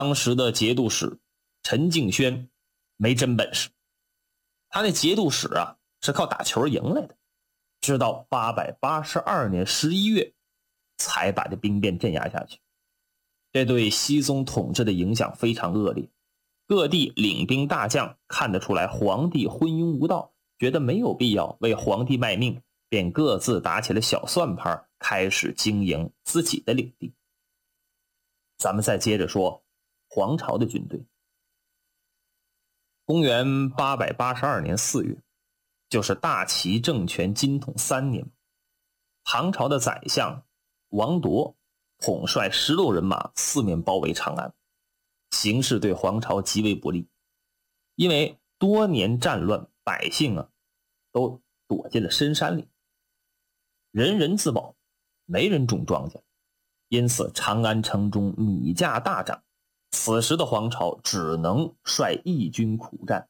当时的节度使陈敬轩没真本事，他那节度使啊是靠打球赢来的，直到882年11月才把这兵变镇压下去。这对熹宗统治的影响非常恶劣，各地领兵大将看得出来皇帝昏庸无道，觉得没有必要为皇帝卖命，便各自打起了小算盘，开始经营自己的领地。咱们再接着说黄巢的军队。公元882年4月，就是大齐政权金统3年，唐朝的宰相王铎统帅16人马四面包围长安，形势对黄巢极为不利。因为多年战乱，百姓都躲进了深山里，人人自保，没人种庄稼，因此长安城中米价大涨。此时的黄巢只能率义军苦战。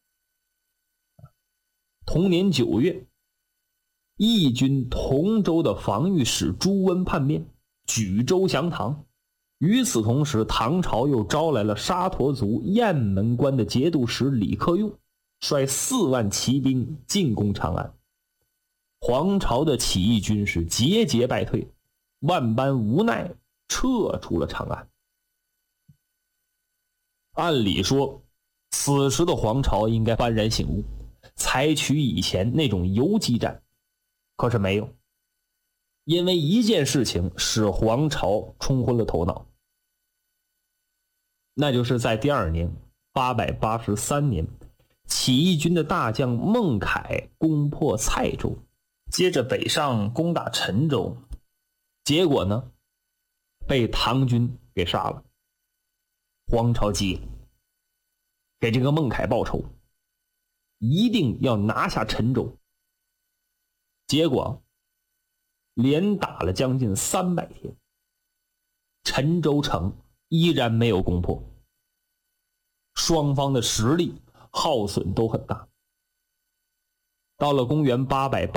同年9月，义军同州的防御使朱温叛变，举州降唐。与此同时，唐朝又招来了沙陀族雁门关的节度使李克用，率4万骑兵进攻长安。黄巢的起义军是节节败退，万般无奈撤出了长安。按理说，此时的黄巢应该幡然醒悟，采取以前那种游击战，可是没有。因为一件事情使黄巢冲昏了头脑，那就是在第2年883年，起义军的大将孟凯攻破蔡州，接着北上攻打陈州，结果呢，被唐军给杀了。黄巢急了，给这个孟凯报仇，一定要拿下陈州。结果连打了将近300天，陈州城依然没有攻破，双方的实力耗损都很大。到了公元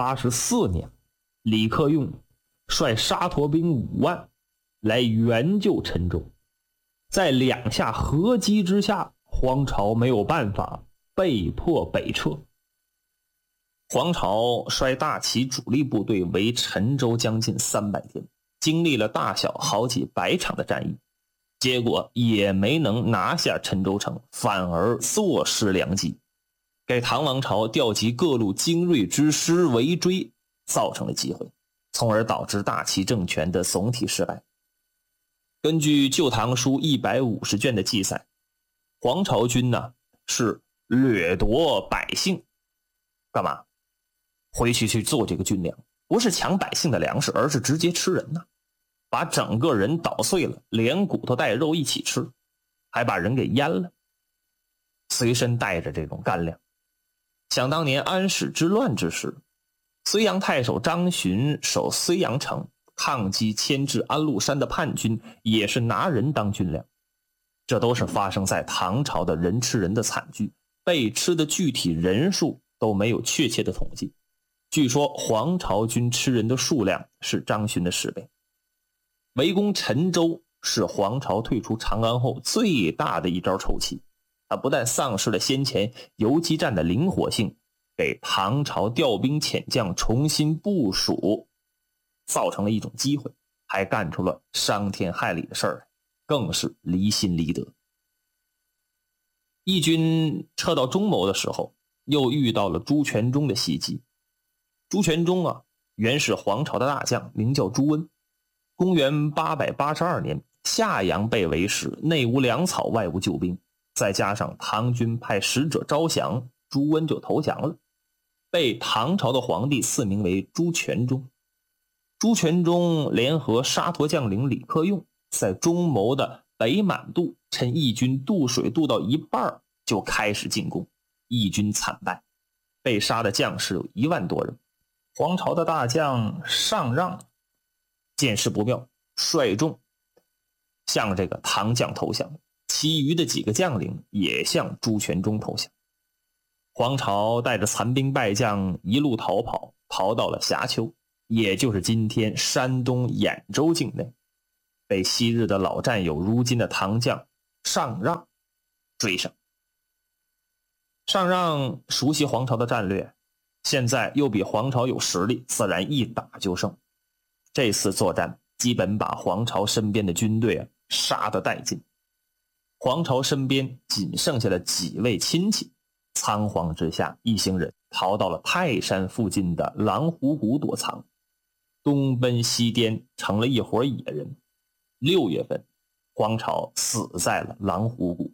884年，李克用率沙陀兵5万来援救陈州，在2下合击之下，黄巢没有办法，被迫北撤。黄巢率大齐主力部队围陈州将近300天，经历了大小好几百场的战役，结果也没能拿下陈州城，反而坐失良机，给唐王朝调集各路精锐之师围追造成了机会，从而导致大齐政权的总体失败。根据《旧唐书》150卷的记载，黄巢军是掠夺百姓，干嘛？回去做这个军粮，不是抢百姓的粮食，而是直接吃人把整个人捣碎了，连骨头带肉一起吃，还把人给阉了，随身带着这种干粮。想当年安史之乱之时，睢阳太守张巡守睢阳城，抗击牵制安禄山的叛军，也是拿人当军粮。这都是发生在唐朝的人吃人的惨剧，被吃的具体人数都没有确切的统计。据说黄巢军吃人的数量是张巡的10倍。围攻陈州是黄巢退出长安后最大的一招臭棋，他不但丧失了先前游击战的灵活性，给唐朝调兵遣将重新部署造成了一种机会，还干出了伤天害理的事儿，更是离心离德。义军撤到中牟的时候，又遇到了朱全忠的袭击。朱全忠原是黄巢的大将，名叫朱温。公元882年，夏阳被围时，内无粮草，外无救兵，再加上唐军派使者招降，朱温就投降了，被唐朝的皇帝赐名为朱全忠。朱全忠联合沙陀将领李克用，在中牟的北满渡，趁义军渡水渡到一半就开始进攻，义军惨败，被杀的将士有1万多人。黄巢的大将上让见势不妙，率众向这个唐将投降，其余的几个将领也向朱全忠投降。黄巢带着残兵败将一路逃跑，逃到了峡丘，也就是今天山东兖州境内，被昔日的老战友如今的唐将上让追上。上让熟悉黄巢的战略，现在又比黄巢有实力，自然一打就胜。这次作战基本把黄巢身边的军队杀得殆尽。黄巢身边仅剩下的几位亲戚，仓皇之下，一行人逃到了泰山附近的狼虎谷躲藏，东奔西颠，成了一伙野人。6月份，黄巢死在了狼虎谷。